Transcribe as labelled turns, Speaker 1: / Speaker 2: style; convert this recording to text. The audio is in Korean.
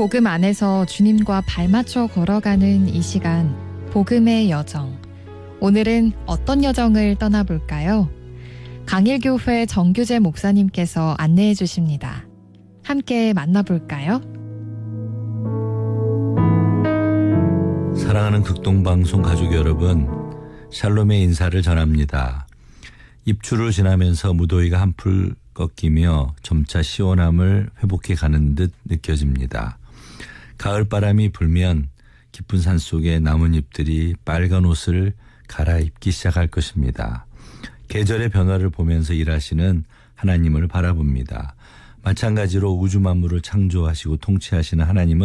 Speaker 1: 복음 안에서 주님과 발맞춰 걸어가는 이 시간, 복음의 여정. 오늘은 어떤 여정을 떠나볼까요? 강일교회 정규재 목사님께서 안내해 주십니다. 함께 만나볼까요?
Speaker 2: 사랑하는 극동방송 가족 여러분, 샬롬의 인사를 전합니다. 입추를 지나면서 무더위가 한풀 꺾이며 점차 시원함을 회복해 가는 듯 느껴집니다. 가을바람이 불면 깊은 산속의 나뭇잎들이 빨간 옷을 갈아입기 시작할 것입니다. 계절의 변화를 보면서 일하시는 하나님을 바라봅니다. 마찬가지로 우주 만물을 창조하시고 통치하시는 하나님은